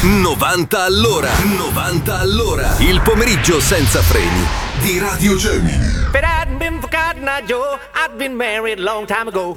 90 all'ora. 90 all'ora. Il pomeriggio senza freni di Radio Gemini. If it hadn't been for Cotton Eye Joe, I'd been married a long time ago.